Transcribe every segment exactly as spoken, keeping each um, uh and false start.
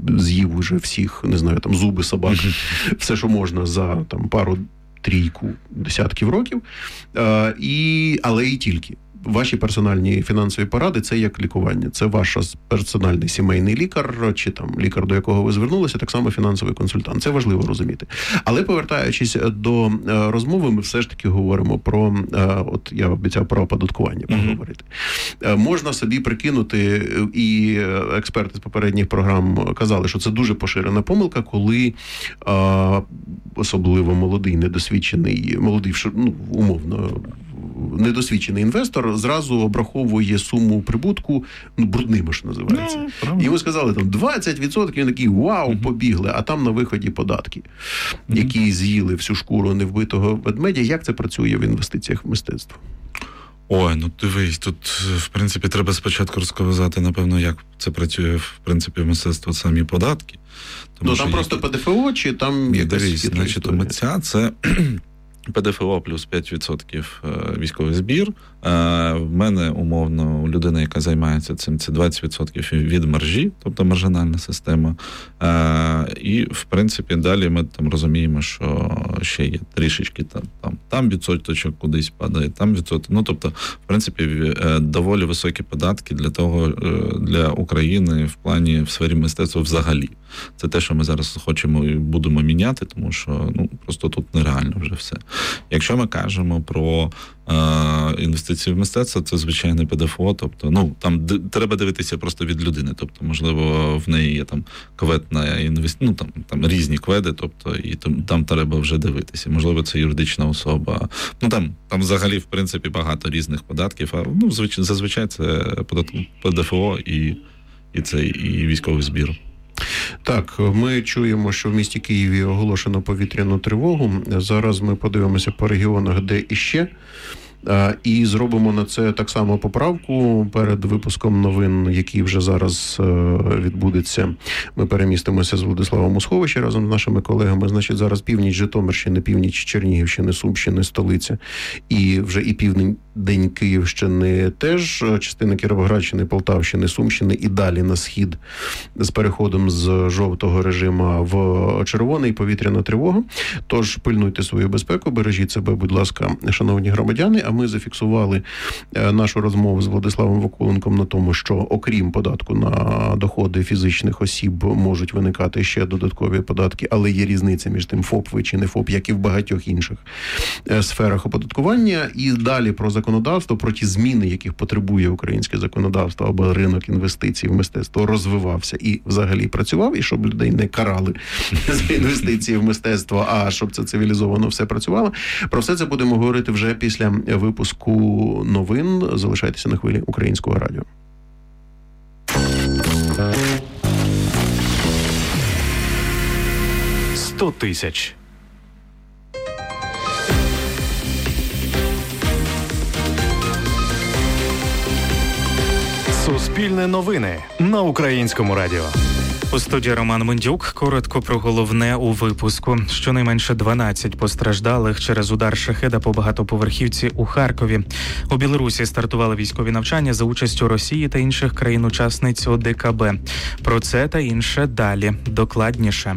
з'їв уже всіх, не знаю, там зуби собак, все, що можна за там пару, трійку, десятків років, е, і, але і тільки. Ваші персональні фінансові поради – це як лікування. Це ваш персональний сімейний лікар, чи там лікар, до якого ви звернулися, так само фінансовий консультант. Це важливо розуміти. Але повертаючись до розмови, ми все ж таки говоримо про, от я обіцяв про оподаткування поговорити. Mm-hmm. Можна собі прикинути, і експерти з попередніх програм казали, що це дуже поширена помилка, коли особливо молодий, недосвідчений, молодий, ну, умовно, недосвідчений інвестор зразу обраховує суму прибутку, ну, брудними, що називається. No, Йому сказали, там, двадцять відсотків, він такий, вау, uh-huh. побігли, а там на виході податки, uh-huh. які з'їли всю шкуру невбитого ведмедя. Як це працює в інвестиціях в мистецтво? Ой, ну дивись, тут, в принципі, треба спочатку розказати, напевно, як це працює, в принципі, в мистецтво самі податки. Тому, ну, там просто які... ПДФО, чи там якась дивись, значить, у митця це... ПДФО плюс п'ять відсотків військовий збір. В мене, умовно, людина, яка займається цим, це двадцять відсотків від маржі, тобто маржинальна система. І, в принципі, далі ми там розуміємо, що ще є трішечки там, там, там відсоточок кудись падає, там відсоток. Ну, тобто, в принципі, доволі високі податки для того, для України в плані, в сфері мистецтва взагалі. Це те, що ми зараз хочемо і будемо міняти, тому що, ну, просто тут нереально вже все. Якщо ми кажемо про е, інвестиції в мистецтво, це звичайне ПДФО, тобто, ну, там д- треба дивитися просто від людини, тобто, можливо, в неї є там квед на інвестиції, ну, там, там різні кведи, тобто, і там, там треба вже дивитися. Можливо, це юридична особа. Ну, там, там взагалі, в принципі, багато різних податків, а, ну, звич- зазвичай це ПДФО і, і, це, і військовий збір. Так, ми чуємо, що в місті Києві оголошено повітряну тривогу. Зараз ми подивимося по регіонах, де іще. І зробимо на це так само поправку перед випуском новин, який вже зараз відбудеться. Ми перемістимося з Владиславом у сховище разом з нашими колегами. Значить, зараз північ Житомирщини, північ Чернігівщини, Сумщини, столиця і вже і південь Київщини теж, частина Кіровоградщини, Полтавщини, Сумщини і далі на схід з переходом з жовтого режиму в червоний повітряна тривога. Тож пильнуйте свою безпеку, бережіть себе, будь ласка, шановні громадяни. Ми зафіксували нашу розмову з Владиславом Вакуленком на тому, що окрім податку на доходи фізичних осіб можуть виникати ще додаткові податки, але є різниця між тим, ФОП ви чи не ФОП, як і в багатьох інших сферах оподаткування. І далі про законодавство, про ті зміни, яких потребує українське законодавство, або ринок інвестицій в мистецтво розвивався і взагалі працював, і щоб людей не карали за інвестиції в мистецтво, а щоб це цивілізовано все працювало. Про все це будемо говорити вже після випуску новин. Залишайтеся на хвилі Українського радіо. сто тисяч. Суспільне новини на Українському радіо. У студії Роман Мендюк. Коротко про головне у випуску. Щонайменше дванадцять постраждалих через удар шахеда по багатоповерхівці у Харкові. У Білорусі стартували військові навчання за участю Росії та інших країн-учасниць О Де Ка Бе. Про це та інше далі. Докладніше.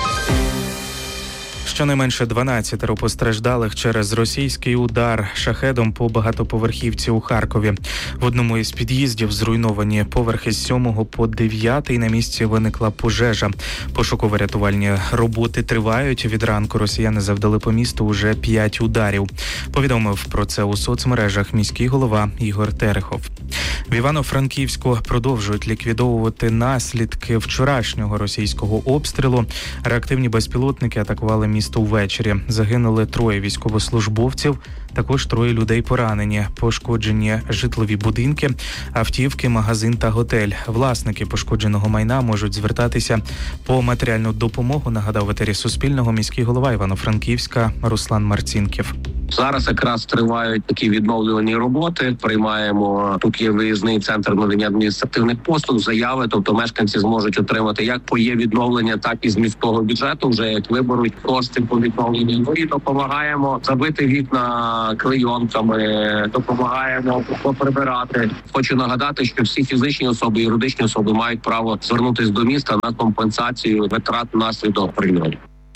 Щонайменше дванадцять постраждалих через російський удар шахедом по багатоповерхівці у Харкові. В одному із під'їздів зруйновані поверхи з сьомого по дев'ятий. На місці виникла пожежа. Пошуково-рятувальні роботи тривають. Від ранку росіяни завдали по місту уже п'ять ударів. Повідомив про це у соцмережах міський голова Ігор Терехов. В Івано-Франківську продовжують ліквідовувати наслідки вчорашнього російського обстрілу. Реактивні безпілотники атакували місто ввечері. Загинули троє військовослужбовців, також троє людей поранені. Пошкоджені житлові будинки, автівки, магазин та готель. Власники пошкодженого майна можуть звертатися по матеріальну допомогу, нагадав в етері Суспільного міський голова Івано-Франківська Руслан Марцінків. Зараз якраз тривають такі відновлювані роботи. Приймаємо, тут є виїзний центр надання адміністративних послуг, заяви, тобто мешканці зможуть отримати як по є відновлення, так і з міського бюджету, вже як виберуть кошти по відновленню. І допомагаємо забити вікна дверима, клейонками, допомагаємо поприбирати. Хочу нагадати, що всі фізичні особи, юридичні особи мають право звернутися до міста на компенсацію витрат внаслідок прильоту.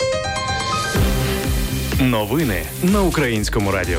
Новини на Українському радіо.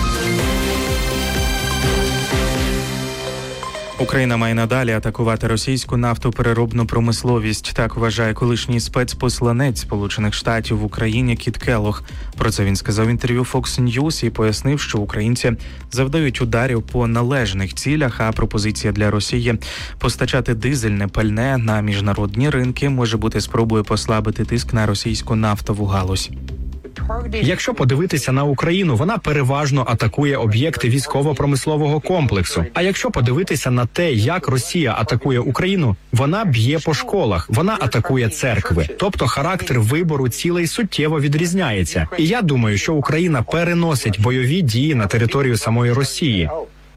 Україна має надалі атакувати російську нафтопереробну промисловість. Так вважає колишній спецпосланець Сполучених Штатів в Україні Кіт Келлог. Про це він сказав в інтерв'ю Fox News і пояснив, що українці завдають ударів по належних цілях, а пропозиція для Росії постачати дизельне пальне на міжнародні ринки може бути спробою послабити тиск на російську нафтову галузь. Якщо подивитися на Україну, вона переважно атакує об'єкти військово-промислового комплексу. А якщо подивитися на те, як Росія атакує Україну, вона б'є по школах, вона атакує церкви. Тобто характер вибору цілей суттєво відрізняється. І я думаю, що Україна переносить бойові дії на територію самої Росії.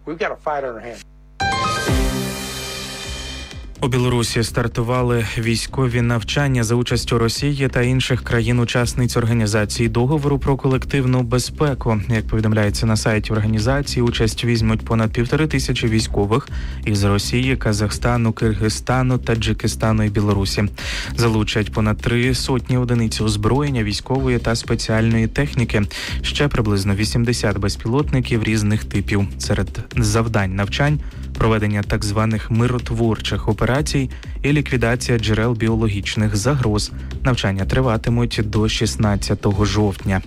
У Білорусі стартували військові навчання за участю Росії та інших країн-учасниць організації договору про колективну безпеку. Як повідомляється на сайті організації, участь візьмуть понад півтори тисячі військових із Росії, Казахстану, Киргизстану, Таджикистану і Білорусі. Залучать понад три сотні одиниць озброєння, військової та спеціальної техніки. Ще приблизно вісімдесят безпілотників різних типів. Серед завдань навчань – проведення так званих миротворчих операцій і ліквідація джерел біологічних загроз. Навчання триватимуть до шістнадцятого жовтня.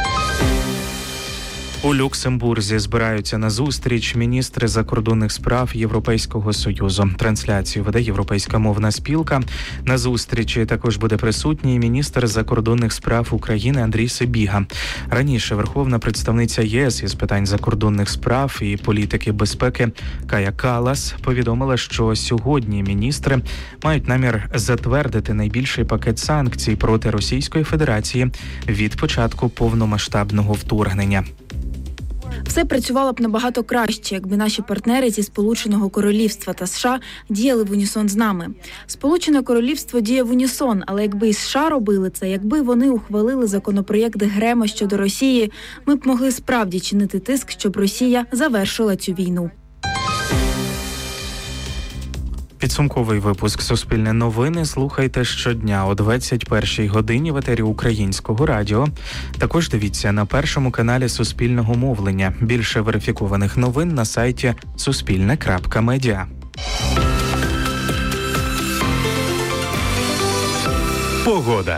У Люксембурзі збираються на зустріч міністри закордонних справ Європейського Союзу. Трансляцію веде Європейська мовна спілка. На зустрічі також буде присутній міністр закордонних справ України Андрій Сибіга. Раніше верховна представниця ЄС із питань закордонних справ і політики безпеки Кая Каллас повідомила, що сьогодні міністри мають намір затвердити найбільший пакет санкцій проти Російської Федерації від початку повномасштабного вторгнення. Все працювало б набагато краще, якби наші партнери зі Сполученого Королівства та США діяли в унісон з нами. Сполучене Королівство діє в унісон, але якби і США робили це, якби вони ухвалили законопроєкт Грема щодо Росії, ми б могли справді чинити тиск, щоб Росія завершила цю війну. Підсумковий випуск «Суспільне новини» слухайте щодня о двадцять першій годині в етері Українського радіо. Також дивіться на першому каналі Суспільного мовлення. Більше верифікованих новин на сайті суспільне крапка медіа. Погода.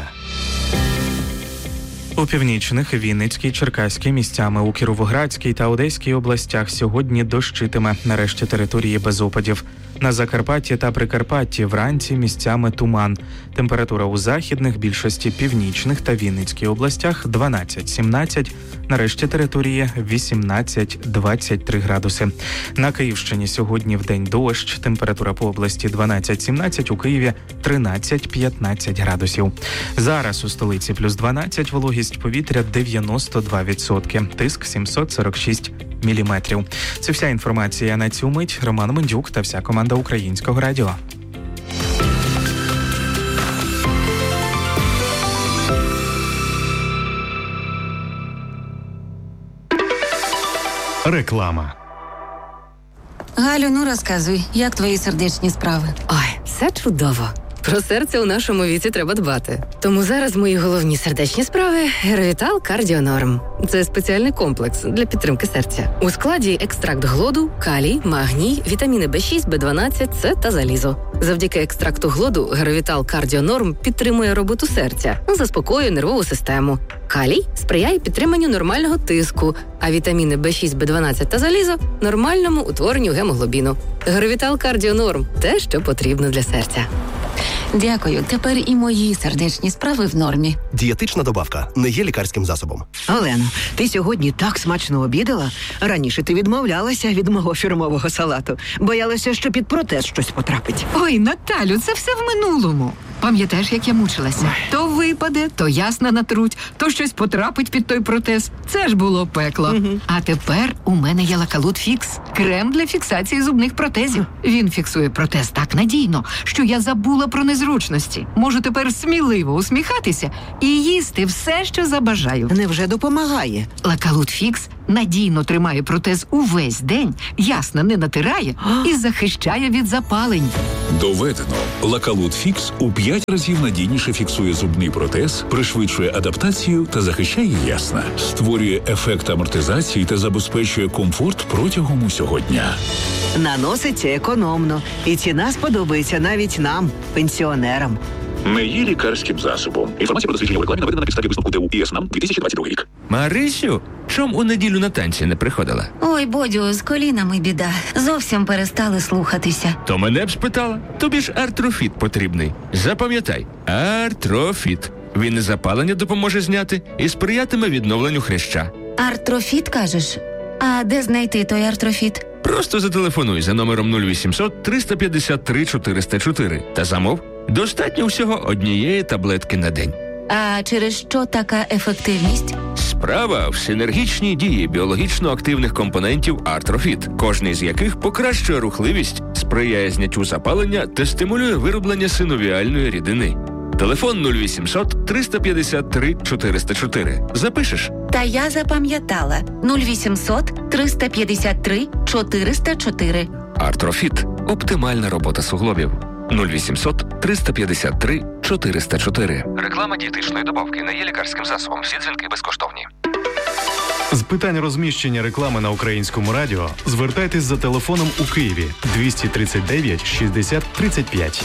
У північних, Вінницькій, Черкаській, місцями у Кіровоградській та Одеській областях сьогодні дощитиме, нарешті території без опадів. На Закарпатті та Прикарпатті вранці місцями туман. Температура у західних, більшості північних та Вінницькій областях дванадцять-сімнадцять, нарешті території вісімнадцять-двадцять три градуси. На Київщині сьогодні вдень дощ, температура по області дванадцять-сімнадцять, у Києві тринадцять-п'ятнадцять градусів. Зараз у столиці плюс дванадцять, вологість повітря дев'яносто два відсотки, тиск сімсот сорок шість міліметрів. Це вся інформація на цю мить. Роман Мендюк та вся команда Українського радіо. Реклама. Галю, ну розказуй, як твої сердечні справи? Ой, все чудово. Про серце у нашому віці треба дбати. Тому зараз мої головні сердечні справи – Геровітал Кардіонорм. Це спеціальний комплекс для підтримки серця. У складі екстракт глоду, калій, магній, вітаміни Б шість, Б дванадцять, С та залізо. Завдяки екстракту глоду Геровітал Кардіонорм підтримує роботу серця, заспокоює нервову систему. Калій сприяє підтриманню нормального тиску, а вітаміни Б шість, Б дванадцять та залізо – нормальному утворенню гемоглобіну. Геровітал Кардіонорм – те, що потрібно для серця. Дякую, тепер і мої сердечні справи в нормі. Дієтична добавка не є лікарським засобом. Олено, ти сьогодні так смачно обідала. Раніше ти відмовлялася від мого фірмового салату. Боялася, що під протез щось потрапить. Ой, Наталю, це все в минулому. Пам'ятаєш, як я мучилася? То випаде, то ясна натруть, то щось потрапить під той протез. Це ж було пекло. Угу. А тепер у мене є Лакалут Фікс. Крем для фіксації зубних протезів. Він фіксує протез так надійно, що я забула про незручності. Можу тепер сміливо усміхатися і їсти все, що забажаю. Невже допомагає? Лакалут Фікс Надійно тримає протез увесь день, ясно не натирає і захищає від запалень. Доведено. Лакалут Фікс у п'ять разів надійніше фіксує зубний протез, пришвидшує адаптацію та захищає ясна. Створює ефект амортизації та забезпечує комфорт протягом усього дня. Наноситься економно, і ціна сподобається навіть нам, пенсіонерам. Не є лікарським засобом. Інформація про дослідження в рекламі наведена на підставі висновку ТУ ІС НАМ дві тисячі двадцять другий рік. Марисю, чом у неділю на танці не приходила? Ой, Бодю, з колінами біда. Зовсім перестали слухатися. То мене б спитала. Тобі ж Артрофіт потрібний. Запам'ятай, Артрофіт. Він і запалення допоможе зняти, і сприятиме відновленню хряща. Артрофіт, кажеш? А де знайти той артрофіт? Просто зателефонуй за номером нуль вісімсот триста п'ятдесят три чотириста чотири та замов. Достатньо всього однієї таблетки на день. А через що така ефективність? Справа в синергічній дії біологічно активних компонентів Артрофіт, кожний з яких покращує рухливість, сприяє зняттю запалення та стимулює вироблення синовіальної рідини. Телефон нуль вісімсот триста п'ятдесят три чотириста чотири. Запишеш? Та я запам'ятала. нуль вісімсот триста п'ятдесят три чотириста чотири. Артрофіт. Оптимальна робота суглобів. нуль вісімсот триста п'ятдесят три чотириста чотири. Реклама дієтичної добавки не є лікарським засобом. Всі дзвінки безкоштовні. З питань розміщення реклами на Українському радіо звертайтесь за телефоном у Києві двісті тридцять дев'ять шістдесят тридцять п'ять.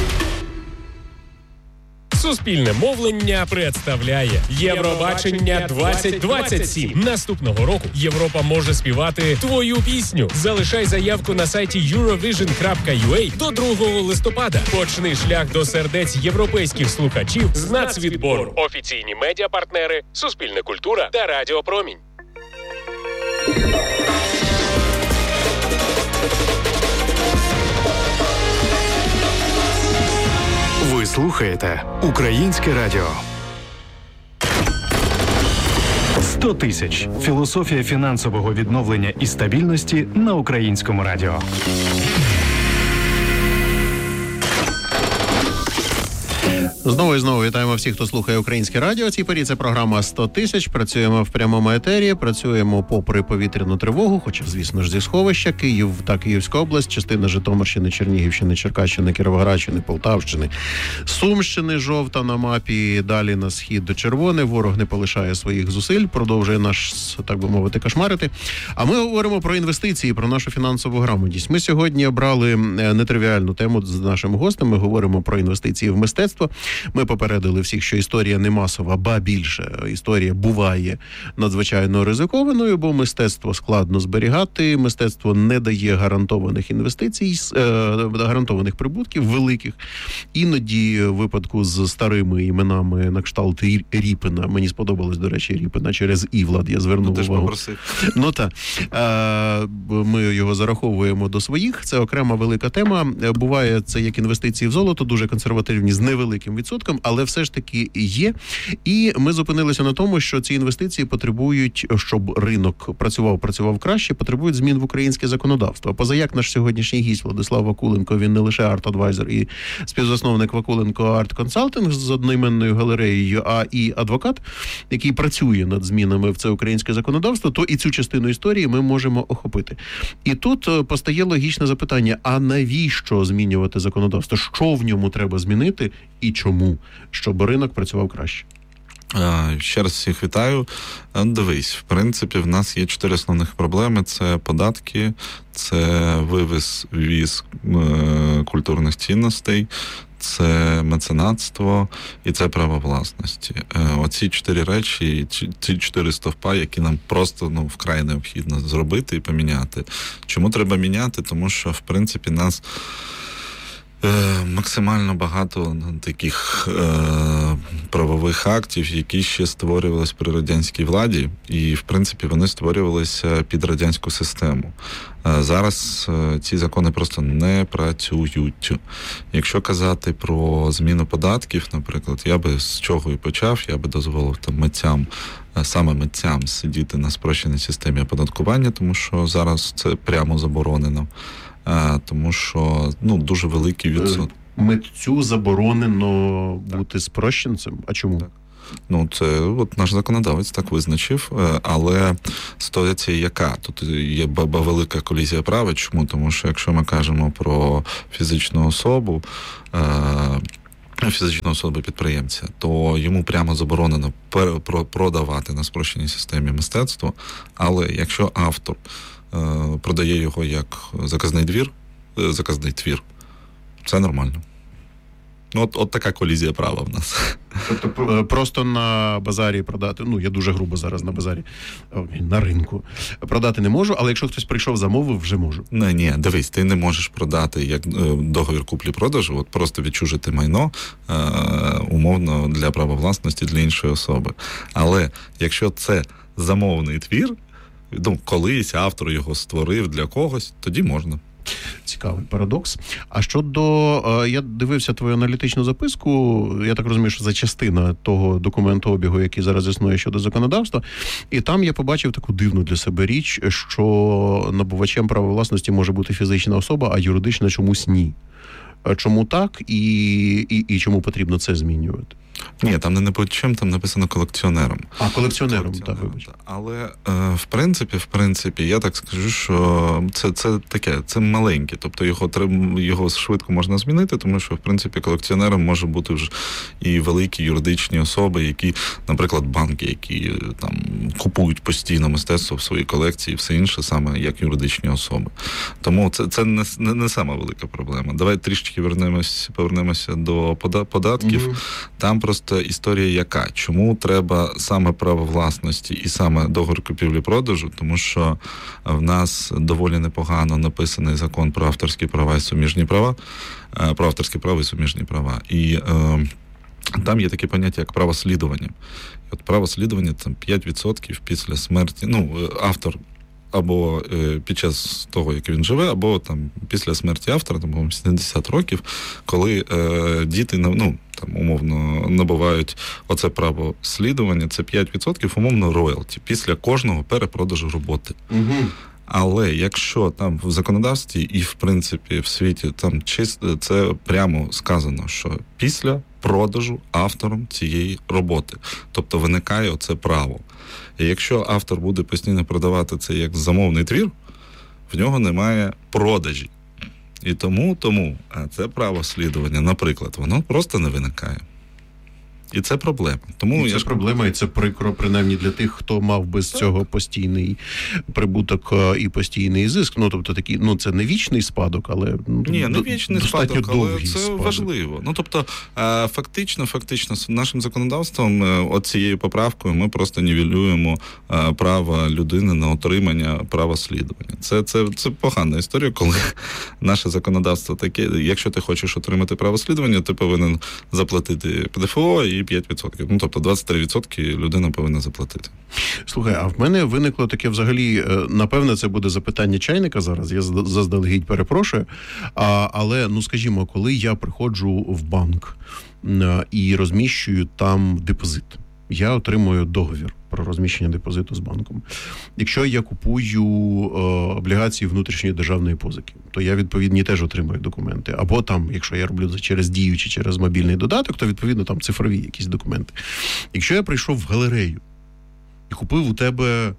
Суспільне мовлення представляє Євробачення двадцять двадцять сім. Наступного року Європа може співати твою пісню. Залишай заявку на сайті юровіжн крапка ю а до другого листопада. Почни шлях до сердець європейських слухачів з нацвідбору. Офіційні медіапартнери Суспільне культура та Радіо Промінь. Ви слухаєте Українське радіо. сто тисяч. Філософія фінансового відновлення і стабільності на Українському радіо. Знову і знову вітаємо всіх, хто слухає Українське радіо. Цій порі це програма сто тисяч. Працюємо в прямому етері, працюємо попри повітряну тривогу, хоча, звісно ж, зі сховища. Київ та Київська область, частина Житомирщини, Чернігівщини, Черкащини, Кіровоградщини, Полтавщини, Сумщини, жовта на мапі, далі на схід до червоне. Ворог не полишає своїх зусиль, продовжує наш, так би мовити, кошмарити. А ми говоримо про інвестиції, про нашу фінансову грамотність. Ми сьогодні обрали нетривіальну тему з нашим гостем. Ми говоримо про інвестиції в мистецтво. Ми попередили всіх, що історія не масова, ба більше. Історія буває надзвичайно ризикованою, бо мистецтво складно зберігати, мистецтво не дає гарантованих інвестицій, гарантованих прибутків великих. Іноді в випадку з старими іменами на кшталт Ріпина, мені сподобалось, до речі, Ріпина через І, Влад, я звернув ну, увагу. Ну так, ми його зараховуємо до своїх, це окрема велика тема. Буває це як інвестиції в золото, дуже консервативні, з невеликим відсотком, але все ж таки є. І ми зупинилися на тому, що ці інвестиції потребують, щоб ринок працював, працював краще, потребують змін в українське законодавство. Позаяк наш сьогоднішній гість Владислав Вакуленко, він не лише арт-адвайзер і співзасновник Вакуленко арт-консалтинг з одноіменною галереєю, а і адвокат, який працює над змінами в це українське законодавство, то і цю частину історії ми можемо охопити. І тут постає логічне запитання, а навіщо змінювати законодавство? Що в ньому треба змінити і чому? Щоб ринок працював краще. Ще раз всіх вітаю. Дивись, в принципі, в нас є чотири основних проблеми. Це податки, це вивіз, ввіз е, культурних цінностей, це меценатство і це право власності. Е, оці чотири речі, ці чотири стовпа, які нам просто ну, вкрай необхідно зробити і поміняти. Чому треба міняти? Тому що, в принципі, нас максимально багато таких е, правових актів, які ще створювалися при радянській владі, і, в принципі, вони створювалися під радянську систему. Е, зараз е, ці закони просто не працюють. Якщо казати про зміну податків, наприклад, я би з чого і почав, я би дозволив там митцям, саме митцям сидіти на спрощеній системі оподаткування, тому що зараз це прямо заборонено. А, тому що ну дуже великий відсоток. Митцю заборонено так. бути спрощенцем. А чому? Так. Ну, це от наш законодавець так визначив, але ситуація яка? Тут є велика колізія права. Чому? Тому що якщо ми кажемо про фізичну особу, фізичної особи-підприємця, то йому прямо заборонено продавати на спрощеній системі мистецтво, але якщо автор продає його як заказний двір, заказний твір, це нормально. От, от така колізія права в нас. Тобто просто на базарі продати, ну я дуже грубо зараз на базарі, на ринку, продати не можу, але якщо хтось прийшов, замовив, вже можу. Не, ні, дивись, ти не можеш продати як договір куплі-продажу, от просто відчужити майно е, умовно для права власності для іншої особи. Але якщо це замовний твір, ну, колись автор його створив для когось, тоді можна. Цікавий парадокс. А щодо, я дивився твою аналітичну записку, я так розумію, що це частина того документообігу, який зараз існує щодо законодавства, і там я побачив таку дивну для себе річ, що набувачем права власності може бути фізична особа, а юридична чомусь ні. Чому так і, і, і чому потрібно це змінювати? Ні, там не набувачем, там написано колекціонером. А, колекціонером, колекціонером так, вибач. Але, е, в принципі, в принципі, я так скажу, що це, це таке, це маленьке, тобто його, його швидко можна змінити, тому що, в принципі, колекціонером може бути вже і великі юридичні особи, які, наприклад, банки, які там купують постійно мистецтво в своїй колекції і все інше, саме як юридичні особи. Тому це, це не, не, не сама велика проблема. Давай трішки вернемось, повернемося до податків. Mm-hmm. Там просто історія яка? Чому треба саме право власності і саме договір купівлі-продажу? Тому що в нас доволі непогано написаний закон про авторські права і суміжні права, про авторські права і суміжні права. І е, там є таке поняття, як право слідування. І от право слідування – це п'ять відсотків після смерті, ну, автор або е, під час того, як він живе, або там після смерті автора, там, сімдесят років, коли е, діти, ну, там, умовно, набувають оце право слідування, це п'ять відсотків, умовно, роялті, після кожного перепродажу роботи. Угу. Але якщо там в законодавстві і, в принципі, в світі там чисто це прямо сказано, що після продажу автором цієї роботи, тобто виникає оце право. І якщо автор буде постійно продавати це як замовний твір, в нього немає продажі. І тому, тому це право слідування, наприклад, воно просто не виникає. І це проблема. Тому і я це ж... проблема, і це прикро, принаймні, для тих, хто мав без так. цього постійний прибуток і постійний зиск. Ну, тобто, такі, ну, це не вічний спадок, але ну, Ні, не вічний спадок, але це спадок. Важливо. Ну, тобто, фактично, фактично, нашим законодавством, оцією поправкою, ми просто нівелюємо право людини на отримання права слідування. Це, це, це погана історія, коли наше законодавство таке, якщо ти хочеш отримати право слідування, ти повинен заплатити ПДФО і п'ять відсотків. Ну, тобто двадцять три відсотки людина повинна заплатити. Слухай, а в мене виникло таке взагалі, напевне, це буде запитання чайника зараз, я заздалегідь перепрошую, а, але, ну, скажімо, коли я приходжу в банк і розміщую там депозит, я отримую договір про розміщення депозиту з банком. Якщо я купую е, облігації внутрішньої державної позики, то я, відповідні, теж отримую документи. Або там, якщо я роблю через Дію чи через мобільний додаток, то, відповідно, там цифрові якісь документи. Якщо я прийшов в галерею і купив у тебе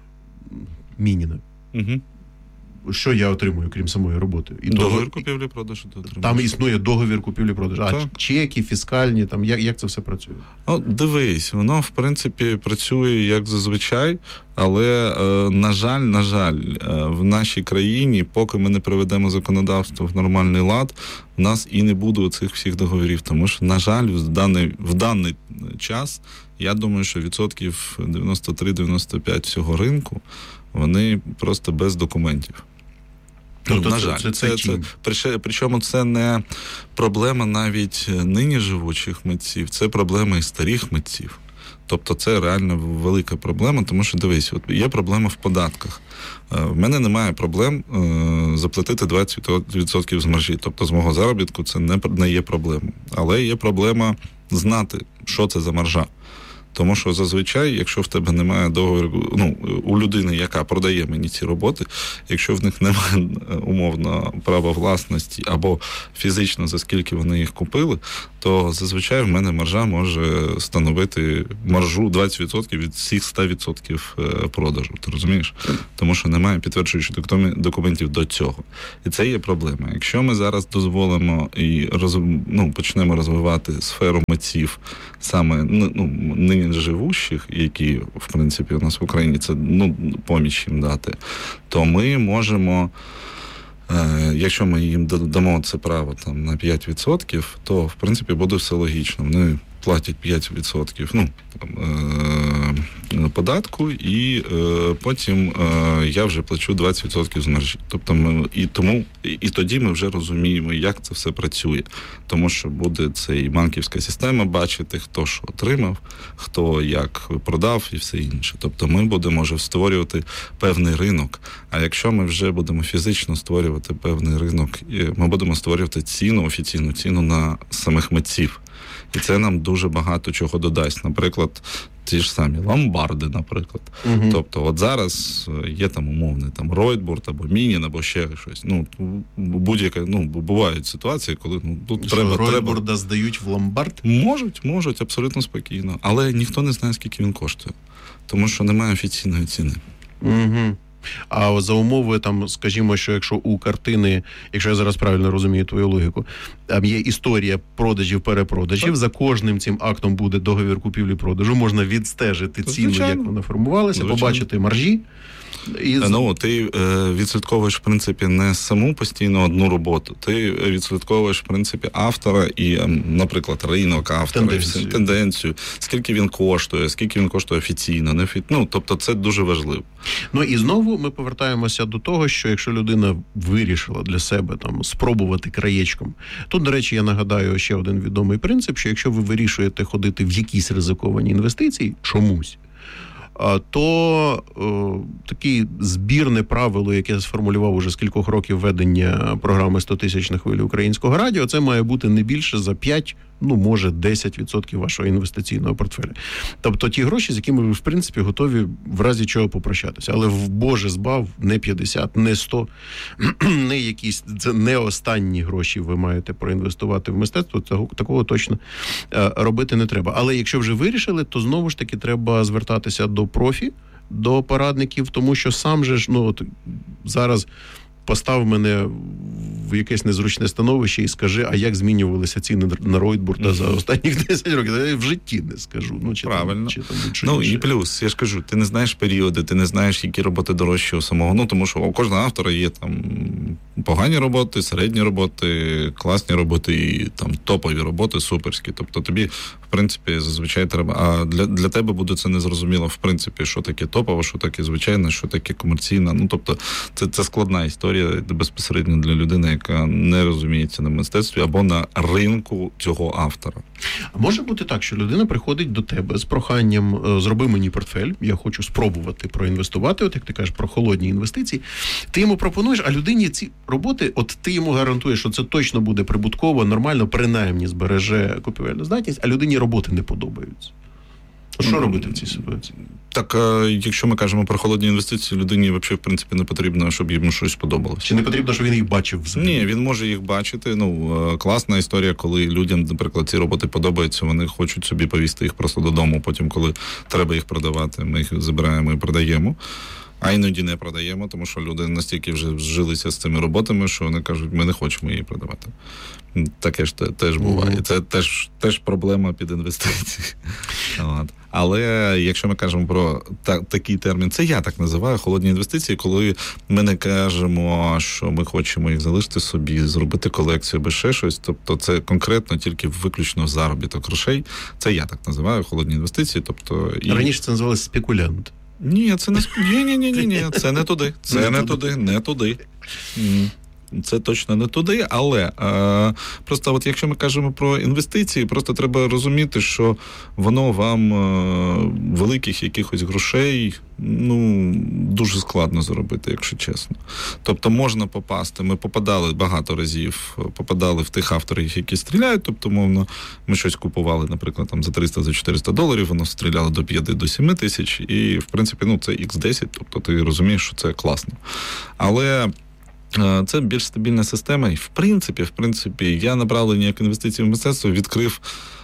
Мініна, угу. що я отримую, крім самої роботи? І договір купівлі-продажу. Там існує договір купівлі-продажу. А так. Чеки, фіскальні, там, як, як це все працює? Ну, дивись, воно, в принципі, працює як зазвичай, але, е, на жаль, на жаль, е, в нашій країні, поки ми не приведемо законодавство в нормальний лад, в нас і не буде цих всіх договорів, тому що, на жаль, в даний, в даний час, я думаю, що відсотків дев'яносто три - дев'яносто п'ять всього ринку, вони просто без документів. Ну, ну, на це, жаль, це, це, це, це, причому це не проблема навіть нині живучих митців, це проблема і старих митців. Тобто це реально велика проблема, тому що, дивись, от є проблема в податках. В мене немає проблем е, заплатити двадцять відсотків з маржі, тобто з мого заробітку це не, не є проблемою. Але є проблема знати, що це за маржа. Тому що зазвичай, якщо в тебе немає договору, ну, у людини, яка продає мені ці роботи, якщо в них немає умовно права власності або фізично, за скільки вони їх купили, то зазвичай в мене маржа може становити маржу двадцять відсотків від всіх сто відсотків продажу. Ти розумієш? Тому що немає підтверджуючих документів до цього. І це є проблема. Якщо ми зараз дозволимо і роз, ну, почнемо розвивати сферу митців, саме ну, нині живущих, які, в принципі, у нас в Україні, це ну, поміч їм дати, то ми можемо, е, якщо ми їм дамо це право там, на п'ять відсотків, то, в принципі, буде все логічно. Вони платять п'ять відсотків ну, е, податку, і е, потім е, я вже плачу двадцять відсотків з маржі. Тобто ми, і, тому, і, і тоді ми вже розуміємо, як це все працює. Тому що буде цей банківська система бачити, хто що отримав, хто як продав і все інше. Тобто ми будемо вже створювати певний ринок. А якщо ми вже будемо фізично створювати певний ринок, ми будемо створювати ціну, офіційну ціну на самих митців. І це нам дуже багато чого додасть. Наприклад, ті ж самі ломбарди, наприклад. Угу. Тобто, от зараз є там умовний там Ройтбурд або Мінін, або ще щось. Ну, будь-яка, ну, бувають ситуації, коли ну, тут що, треба... Ройтбурда треба... здають в ломбард? Можуть, можуть, абсолютно спокійно. Але ніхто не знає, скільки він коштує. Тому що немає офіційної ціни. Угу. А за умови, там, скажімо, що якщо у картини, якщо я зараз правильно розумію твою логіку, там є історія продажів, перепродажів, так. За кожним цим актом буде договір купівлі-продажу, можна відстежити ціну, звичайно, як вона формувалася, звичайно, побачити маржі. І... Ну, ти е, відслідковуєш, в принципі, не саму постійно одну роботу. Ти відслідковуєш, в принципі, автора і, е, наприклад, ринок автора, тенденцію. тенденцію, скільки він коштує, скільки він коштує офіційно. Не офі... Ну, тобто це дуже важливо. Ну, і знову ми повертаємося до того, що якщо людина вирішила для себе там спробувати краєчком. Тут, до речі, я нагадаю ще один відомий принцип, що якщо ви вирішуєте ходити в якісь ризиковані інвестиції, чомусь, то о, таке збірне правило, яке я сформулював уже з кількох років ведення програми сто тисяч на хвилі українського радіо, це має бути не більше за п'ять, ну, може, десять відсотків вашого інвестиційного портфеля. Тобто ті гроші, з якими ви, в принципі, готові в разі чого попрощатися. Але, в Боже збав, не п'ятдесят, не сто, не якісь, це не останні гроші ви маєте проінвестувати в мистецтво, цього, такого точно е, робити не треба. Але якщо вже вирішили, то знову ж таки треба звертатися до профі, до порадників, тому що сам же ж, ну, от зараз постав мене в якесь незручне становище і скажи, а як змінювалися ціни на Ройтбурда mm-hmm. за останніх десять років? Я в житті не скажу. Ну, чи правильно. Там, чи там, ну, і плюс, я ж кажу, ти не знаєш періоди, ти не знаєш, які роботи дорожчі у самого. Ну, тому що у кожного автора є там погані роботи, середні роботи, класні роботи і там топові роботи, суперські. Тобто тобі, в принципі, зазвичай треба... А для, для тебе буде це незрозуміло, в принципі, що таке топове, що таке звичайне, що таке комерційне. Ну, тобто, це, це складна історія безпосередньо для людини, яка не розуміється на мистецтві або на ринку цього автора. А може бути так, що людина приходить до тебе з проханням «зроби мені портфель, я хочу спробувати проінвестувати», от як ти кажеш про холодні інвестиції, ти йому пропонуєш, а людині ці роботи, от ти йому гарантуєш, що це точно буде прибутково, нормально, принаймні збереже купівельну здатність, а людині роботи не подобаються. Що робити в цій ситуації? Так, якщо ми кажемо про холодні інвестиції, людині взагалі, в принципі, не потрібно, щоб йому щось сподобалося. Чи не потрібно, щоб він їх бачив взагалі? Ні, він може їх бачити. Ну, класна історія, коли людям, наприклад, ці роботи подобаються, вони хочуть собі повісти їх просто додому, потім, коли треба їх продавати, ми їх забираємо і продаємо. А іноді не продаємо, тому що люди настільки вже вжилися з цими роботами, що вони кажуть, ми не хочемо її продавати. Таке ж теж буває. Це теж, теж проблема під інвестиції. От. Але якщо ми кажемо про та, такий термін, це я так називаю холодні інвестиції, коли ми не кажемо, що ми хочемо їх залишити собі, зробити колекцію або ще щось. Тобто це конкретно тільки виключно заробіток грошей. Це я так називаю холодні інвестиції. Тобто, і... Раніше це називалося спекулянт. Ні, це не ні, ні, ні, ні, ні, це не туди. Це не, не туди, не туди. це точно не туди, але е, просто от якщо ми кажемо про інвестиції, просто треба розуміти, що воно вам е, великих якихось грошей, ну, дуже складно зробити, якщо чесно. Тобто можна попасти, ми попадали багато разів, попадали в тих авторів, які стріляють, тобто, мовно, ми щось купували, наприклад, там за триста, за чотириста доларів, воно стріляло до п'яти, до семи тисяч, і, в принципі, ну, це ікс десять, тобто ти розумієш, що це класно. Але це більш стабільна система, і, в принципі, в принципі, я направлення як інвестиції в мистецтво відкрив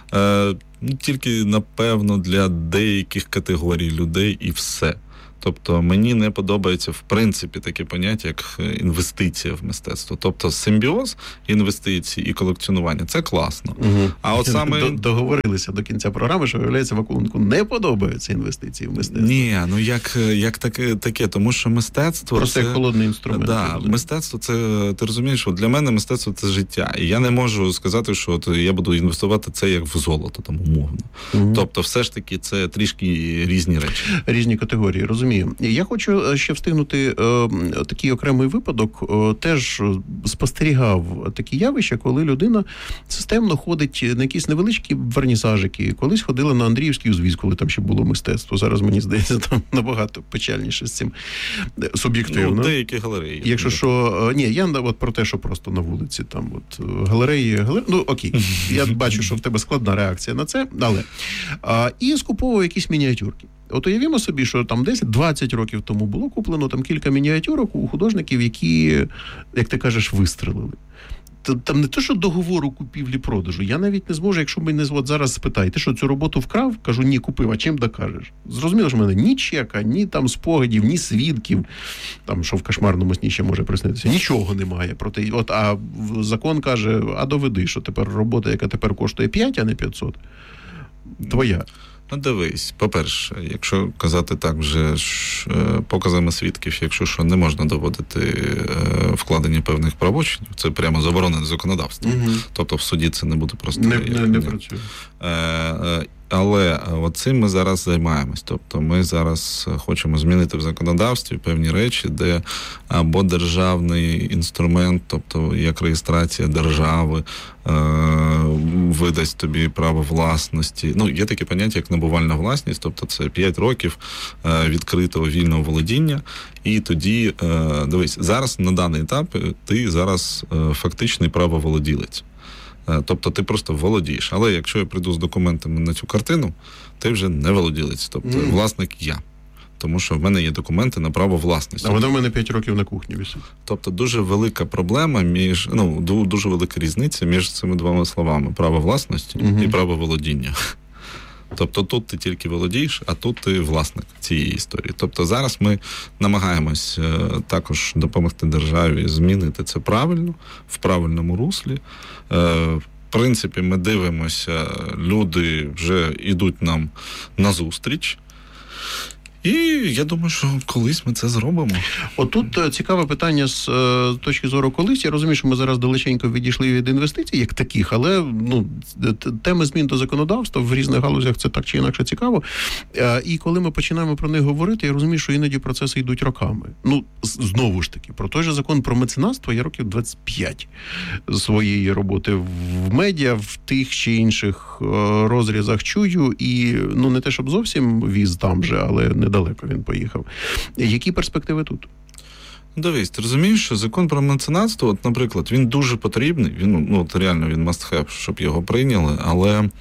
е, ну, тільки, напевно, для деяких категорій людей і все. Тобто мені не подобається, в принципі, таке поняття, як інвестиція в мистецтво. Тобто симбіоз інвестицій і колекціонування – це класно. Угу. А от саме... Договорилися до кінця програми, що, виявляється, Вакуленку не подобаються інвестиції в мистецтво. Ні, ну як, як таке, таке, тому що мистецтво... Просто це... як холодний інструмент. Да, мистецтво – це, ти розумієш, що для мене мистецтво – це життя. І я не можу сказати, що от я буду інвестувати це як в золото, там, умовно. Угу. Тобто все ж таки це трішки різні речі. Різні категорії, розумію. Я хочу ще встигнути е, такий окремий випадок. Е, теж спостерігав такі явища, коли людина системно ходить на якісь невеличкі вернісажики. Колись ходила на Андріївський узвіз, коли там ще було мистецтво. Зараз, мені здається, там набагато печальніше з цим суб'єктивно. Ну, деякі галереї. Якщо що... Ні, я от про те, що просто на вулиці там от галереї... галереї ну, окей. Я бачу, що в тебе складна реакція на це, але... А, і скуповував якісь мініатюрки. От уявімо собі, що там десять-двадцять років тому було куплено там кілька мініатюрок у художників, які, як ти кажеш, вистрелили. Там не те, що договору купівлі-продажу. Я навіть не зможу, якщо мене от зараз спитають, ти що, цю роботу вкрав? Кажу, ні, купив, а чим докажеш? Зрозуміло, що в мене ні чека, ні там спогадів, ні свідків, там, що в кошмарному сні ще може приснитися. Нічого немає. Проте, от, а закон каже, а доведи, що тепер робота, яка тепер коштує п'ять, а не п'ятсот, твоя. Ну, дивись, по-перше, якщо казати так вже ж, показами свідків, якщо що не можна доводити е, вкладення певних правочинів, це прямо заборонене законодавством. Угу. Тобто в суді це не буде просто... Не, не, не працює. Е, е, але от цим ми зараз займаємось. Тобто ми зараз хочемо змінити в законодавстві певні речі, де або державний інструмент, тобто як реєстрація держави, е, видасть тобі право власності. Ну, є таке поняття, як набувальна власність, тобто це п'ять років е, відкритого вільного володіння, і тоді, е, дивись, зараз на даний етап ти зараз е, фактичний правоволоділець. Тобто ти просто володієш. Але якщо я прийду з документами на цю картину, ти вже не володілець. Тобто mm. власник я. Тому що в мене є документи на право власності. А вона в мене п'ять років на кухні висить. Тобто дуже велика проблема між, ну, дуже велика різниця між цими двома словами. Право власності mm-hmm. і право володіння. Тобто тут ти тільки володієш, а тут ти власник цієї історії. Тобто зараз ми намагаємось е, також допомогти державі змінити це правильно, в правильному руслі. Е, в принципі, ми дивимося, люди вже йдуть нам назустріч. І я думаю, що колись ми це зробимо. Отут цікаве питання з е, точки зору колись. Я розумію, що ми зараз далеченько відійшли від інвестицій, як таких, але ну, теми змін до законодавства в різних галузях це так чи інакше цікаво. Е, і коли ми починаємо про них говорити, я розумію, що іноді процеси йдуть роками. Ну, знову ж таки, про той же закон про меценатство я років двадцять п'ять своєї роботи в медіа, в тих чи інших е, розрізах чую, і ну не те, щоб зовсім віз там же, але не далеко він поїхав. Які перспективи тут? Дивись, ти розумієш, що закон про меценатство, от, наприклад, він дуже потрібний, він, ну, от реально він must have, щоб його прийняли, але е,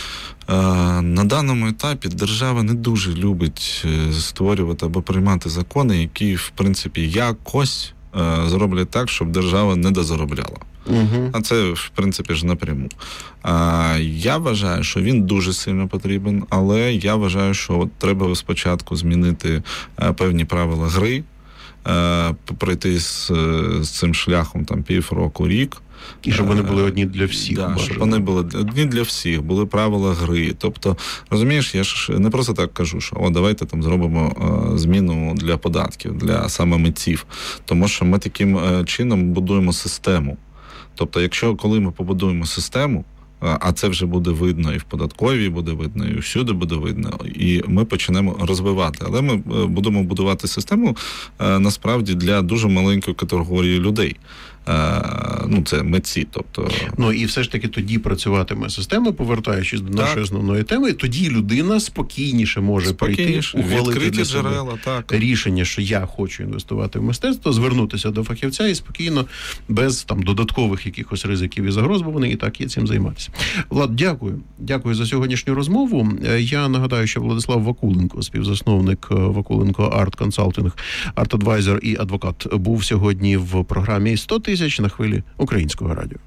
на даному етапі держава не дуже любить створювати або приймати закони, які, в принципі, якось е, зроблять так, щоб держава не дозаробляла. Угу. А це, в принципі, ж напряму. А, я вважаю, що він дуже сильно потрібен, але я вважаю, що треба спочатку змінити а, певні правила гри, а, пройти з, з цим шляхом там пів року, рік. І щоб вони були одні для всіх. Да, щоб вони були одні для всіх, були правила гри. Тобто, розумієш, я ж не просто так кажу, що о, давайте там зробимо а, зміну для податків, для саме митців. Тому що ми таким а, чином будуємо систему. Тобто, якщо коли ми побудуємо систему, а це вже буде видно і в податковій буде видно, і всюди буде видно, і ми почнемо розвивати. Але ми будемо будувати систему насправді для дуже маленької категорії людей. ну, це митці, тобто... Ну, і все ж таки тоді працюватиме система, повертаючись до нашої так. основної теми, тоді людина спокійніше може спокійніше, прийти, ухвалити для джерела, так. рішення, що я хочу інвестувати в мистецтво, звернутися до фахівця і спокійно, без там додаткових якихось ризиків і загроз, бо вони і так є цим займатися. Влад, дякую. Дякую за сьогоднішню розмову. Я нагадаю, що Владислав Вакуленко, співзасновник Вакуленко Арт Консалтинг, арт-адвайзер і адвокат, був сьогодні в програмі сто тисяч на хвилі Українського радіо.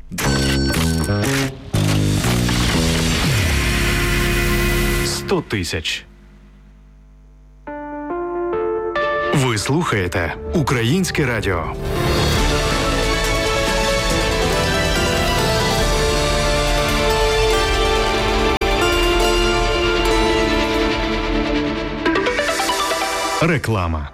сто тисяч. Ви слухаєте Українське радіо. Реклама.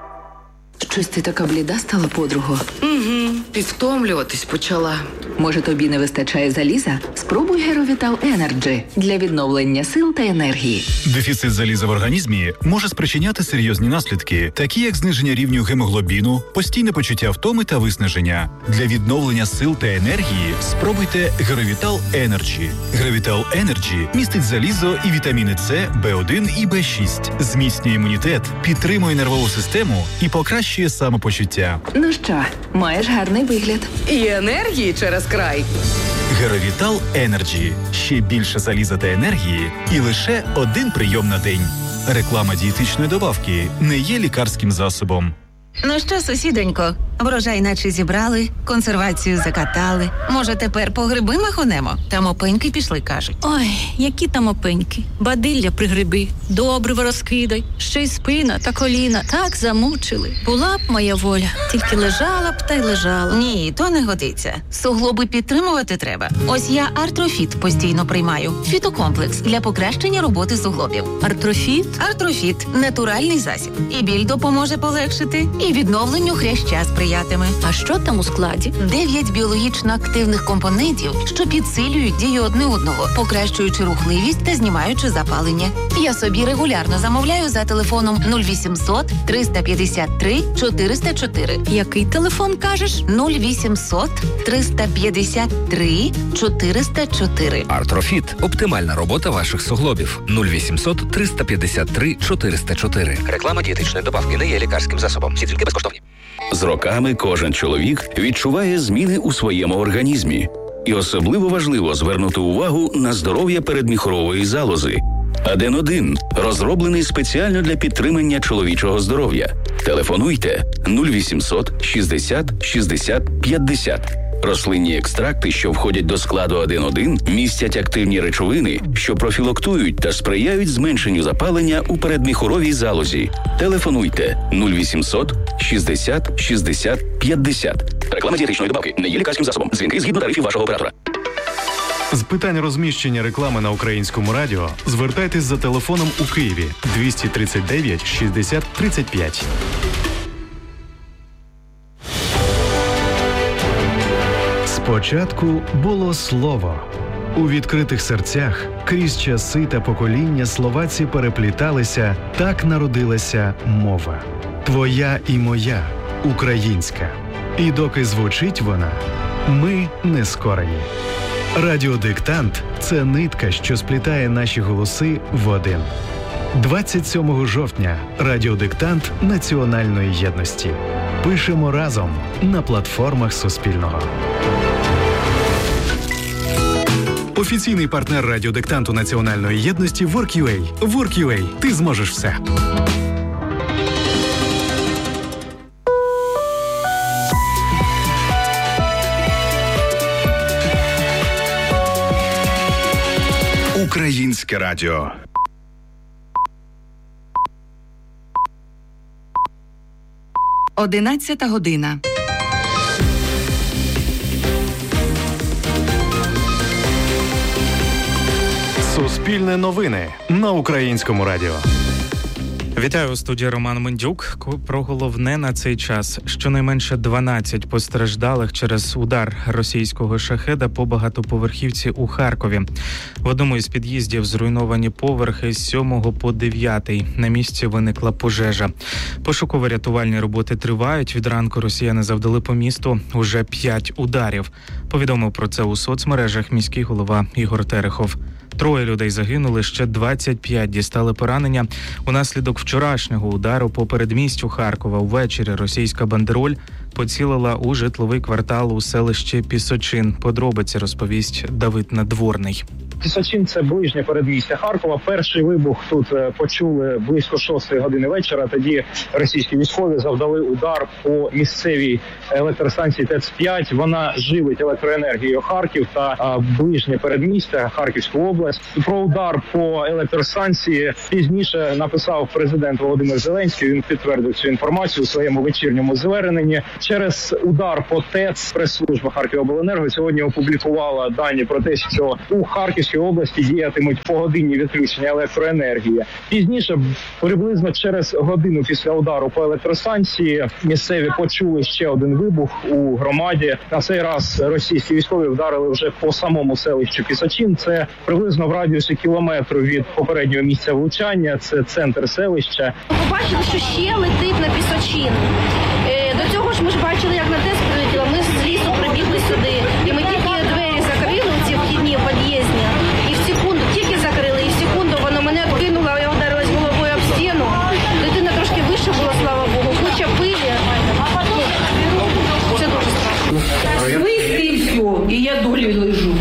Щось ти така бліда стала, подруго? Угу, підвтомлюватись почала. Може, тобі не вистачає заліза? Спробуй Геровітал Енерджі для відновлення сил та енергії. Дефіцит заліза в організмі може спричиняти серйозні наслідки, такі як зниження рівню гемоглобіну, постійне почуття втоми та виснаження. Для відновлення сил та енергії спробуйте Геровітал Енерджі. Геровітал Енерджі містить залізо і вітаміни С, Б один і Б шість, зміцнює імунітет, підтримує нервову систему і покращує самопочуття. Ну що, маєш гарний вигляд. І енергії через край. Геровітал Енерджі. Ще більше заліза та енергії і лише один прийом на день. Реклама дієтичної добавки не є лікарським засобом. Ну що, сусідонько, врожай наче зібрали, консервацію закатали. Може, тепер по гриби махонемо? Там опеньки пішли, кажуть. Ой, які там опеньки. Бадилля при гриби, добриво розкидай. Ще й спина та коліна так замучили. Була б моя воля, тільки лежала б та й лежала. Ні, то не годиться. Суглоби підтримувати треба. Ось я Артрофіт постійно приймаю. Фітокомплекс для покращення роботи суглобів. Артрофіт? Артрофіт – натуральний засіб. І біль допоможе полегшити, і відновленню хряща сприятиме. А що там у складі? Дев'ять біологічно активних компонентів, що підсилюють дію одне одного, покращуючи рухливість та знімаючи запалення. Я собі регулярно замовляю за телефоном нуль вісімсот триста п'ятдесят три чотириста чотири. Який телефон кажеш? нуль вісімсот триста п'ятдесят три чотириста чотири. Артрофіт – оптимальна робота ваших суглобів. нуль вісімсот триста п'ятдесят три чотириста чотири. Реклама дієтичної добавки не є лікарським засобом. Всі тільки безкоштовні. З роками кожен чоловік відчуває зміни у своєму організмі. І особливо важливо звернути увагу на здоров'я передміхорової залози. Аден один розроблений спеціально для підтримання чоловічого здоров'я. Телефонуйте нуль вісімсот шістдесят шістдесят п'ятдесят. Рослинні екстракти, що входять до складу Аден один, містять активні речовини, що профілактують та сприяють зменшенню запалення у передміхоровій залозі. Телефонуйте нуль вісімсот шістдесят шістдесят п'ятдесят. Реклама дієтичної добавки не є лікарським засобом. Дзвінки згідно тарифів вашого оператора. З питань розміщення реклами на Українському радіо звертайтесь за телефоном у Києві двісті тридцять дев'ять шістдесят тридцять п'ять. Спочатку було слово. У відкритих серцях крізь часи та покоління словаці перепліталися, так народилася мова. Твоя і моя, українська. І доки звучить вона, ми не скорені. Радіодиктант – це нитка, що сплітає наші голоси в один. двадцять сьомого жовтня радіодиктант національної єдності. Пишемо разом на платформах Суспільного. Офіційний партнер радіодиктанту національної єдності WorkUA. WorkUA. Ти зможеш все. Українське радіо. Одинадцята година. Суспільне новини на Українському радіо. Вітаю, у студії Роман Мендюк. Про головне на цей час. Щонайменше дванадцять постраждалих через удар російського шахеда по багатоповерхівці у Харкові. В одному із під'їздів зруйновані поверхи з сьомого по дев'ятий. На місці виникла пожежа. Пошуково-рятувальні роботи тривають. Від ранку росіяни завдали по місту уже п'ять ударів. Повідомив про це у соцмережах міський голова Ігор Терехов. Троє людей загинули, ще двадцять п'ять дістали поранення. Унаслідок вчорашнього удару по передмістю Харкова увечері російська бандероль поцілила у житловий квартал у селищі Пісочин. Подробиці розповість Давид Надворний. Пісочин – це ближнє передмістя Харкова. Перший вибух тут почули близько шостої години вечора. Тоді російські військові завдали удар по місцевій електростанції ТЕЦ п'ять. Вона живить електроенергією Харків та ближнє передмістя Харківську область. Про удар по електростанції пізніше написав президент Володимир Зеленський. Він підтвердив цю інформацію у своєму вечірньому зверненні. Через удар по ТЕЦ прес-служба Харківобленерго сьогодні опублікувала дані про те, що у Харківській області діятимуть погодинні відключення електроенергії. Пізніше, приблизно через годину після удару по електростанції, місцеві почули ще один вибух у громаді. На цей раз російські військові вдарили вже по самому селищу Пісочин. Це приблизно в радіусі кілометру від попереднього місця влучання. Це центр селища. Побачили, що ще летить на Пісочин. До цього ж ми ж бачили, як на ТЕЦ прилетіло. Ми з лісу прибігли сюди. І ми тільки двері закрили, ці вхідні під'їзні. І в секунду, тільки закрили, і в секунду воно мене кинуло, я ударилась головою об стіну. Дитина трошки вище була, слава Богу. Куча пилі. Це дуже страшно. Свист і все, і я долі лежу.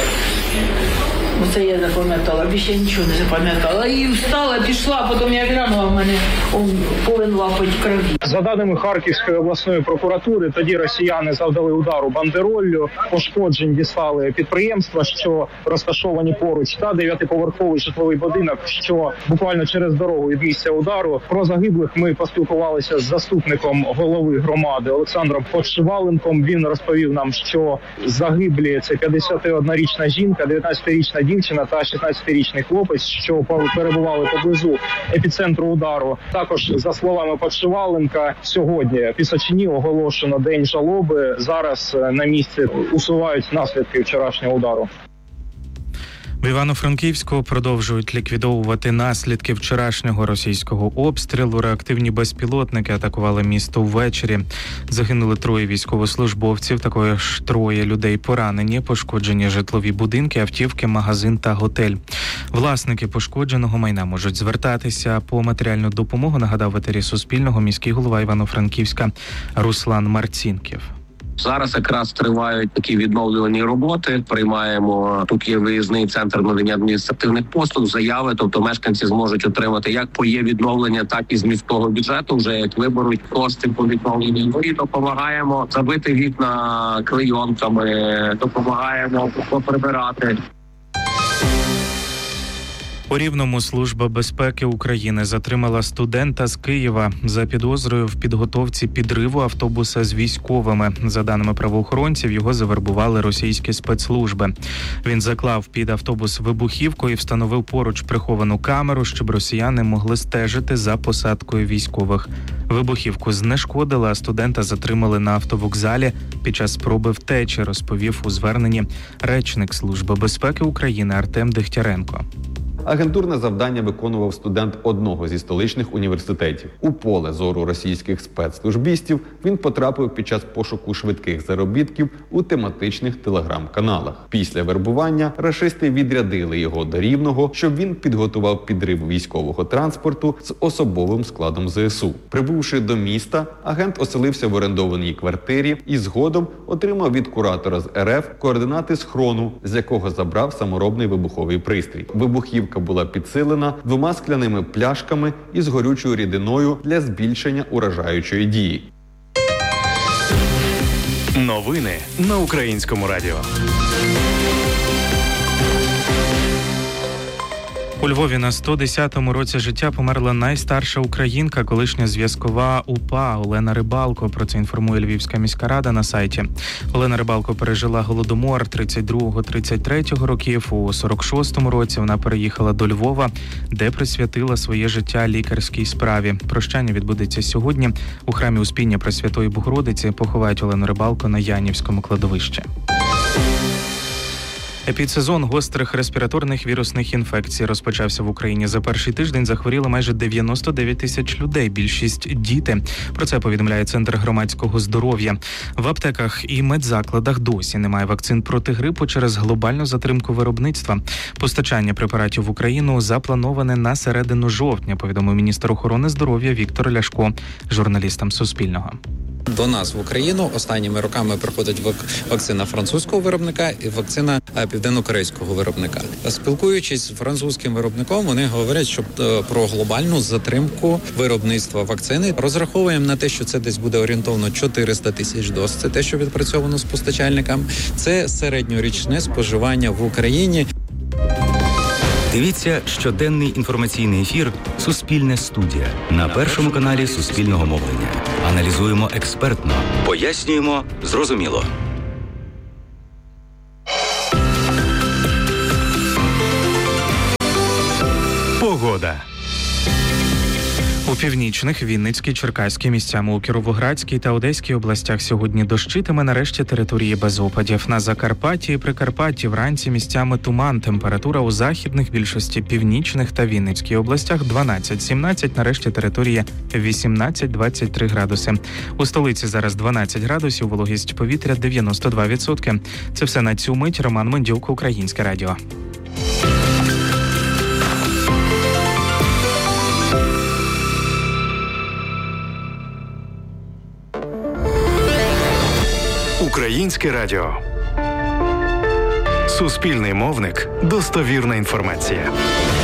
Оце я запам'ятала, більше нічого не запам'ятала. І встала, пішла, потім я глянула, в мене повен лапоть крові. За даними Харківської обласної прокуратури, тоді росіяни завдали удару бандероллю, пошкоджень дістали підприємства, що розташовані поруч, та дев'ятиповерховий житловий будинок, що буквально через дорогу від місця удару. Про загиблих ми поспілкувалися з заступником голови громади Олександром Подшиваленком. Він розповів нам, що загиблі – це п'ятдесятиоднорічна жінка, дев'ятнадцятирічна дівчина та шістнадцятирічний хлопець, що перебували поблизу епіцентру удару. Також, за словами Подшиваленка, сьогодні в Пісочині оголошено день жалоби. Зараз на місці усувають наслідки вчорашнього удару. В Івано-Франківську продовжують ліквідовувати наслідки вчорашнього російського обстрілу. Реактивні безпілотники атакували місто ввечері. Загинули троє військовослужбовців, також троє людей поранені, пошкоджені житлові будинки, автівки, магазин та готель. Власники пошкодженого майна можуть звертатися по матеріальну допомогу, нагадав в етері Суспільного міський голова Івано-Франківська Руслан Марцінків. Зараз якраз тривають такі відновлювані роботи. Приймаємо, тут є виїзний центр надання адміністративних послуг, заяви, тобто мешканці зможуть отримати як по є відновлення, так і з міського бюджету, вже як виберуть кошти по відновленню. Ми допомагаємо забити вікна клейонками, допомагаємо поприбирати. У Рівному Служба безпеки України затримала студента з Києва за підозрою в підготовці підриву автобуса з військовими. За даними правоохоронців, його завербували російські спецслужби. Він заклав під автобус вибухівку і встановив поруч приховану камеру, щоб росіяни могли стежити за посадкою військових. Вибухівку знешкодили, а студента затримали на автовокзалі під час спроби втечі, розповів у зверненні речник Служби безпеки України Артем Дегтяренко. Агентурне завдання виконував студент одного зі столичних університетів. У поле зору російських спецслужбістів він потрапив під час пошуку швидких заробітків у тематичних телеграм-каналах. Після вербування рашисти відрядили його до Рівного, щоб він підготував підрив військового транспорту з особовим складом ЗСУ. Прибувши до міста, агент оселився в орендованій квартирі і згодом отримав від куратора з РФ координати схрону, з якого забрав саморобний вибуховий пристрій. Вибухівка була підсилена двома скляними пляшками із горючою рідиною для збільшення уражаючої дії. Новини на Українському радіо. У Львові на сто десятому році життя померла найстарша українка, колишня зв'язкова УПА Олена Рибалко. Про це інформує Львівська міська рада на сайті. Олена Рибалко пережила голодомор тридцять другого - тридцять третього років. У сорок шостому році вона переїхала до Львова, де присвятила своє життя лікарській справі. Прощання відбудеться сьогодні. У храмі Успіння Пресвятої Богородиці поховають Олену Рибалко на Янівському кладовищі. Епідсезон гострих респіраторних вірусних інфекцій розпочався в Україні. За перший тиждень захворіло майже дев'яносто дев'ять тисяч людей, більшість – діти. Про це повідомляє Центр громадського здоров'я. В аптеках і медзакладах досі немає вакцин проти грипу через глобальну затримку виробництва. Постачання препаратів в Україну заплановане на середину жовтня, повідомив міністр охорони здоров'я Віктор Ляшко журналістам Суспільного. До нас в Україну останніми роками приходить вакцина французького виробника і вакцина південно-корейського виробника. Спілкуючись з французьким виробником, вони говорять, що про глобальну затримку виробництва вакцини. Розраховуємо на те, що це десь буде орієнтовно чотириста тисяч доз. Це те, що відпрацьовано з постачальниками. Це середньорічне споживання в Україні. Дивіться щоденний інформаційний ефір «Суспільне студія» на Першому каналі Суспільного мовлення. Аналізуємо експертно, пояснюємо зрозуміло. Погода. У північних, Вінницькій, Черкаській, місцями у Кіровоградській та Одеській областях сьогодні дощитиме, нарешті території без опадів. На Закарпатті і Прикарпатті вранці місцями туман. Температура у західних, більшості північних та Вінницькій областях дванадцять сімнадцять, нарешті території вісімнадцять двадцять три градуси. У столиці зараз дванадцять градусів, вологість повітря дев'яносто два відсотки. Це все на цю мить. Роман Мендюк, Українське радіо. Українське радіо. Суспільний мовник. Достовірна інформація.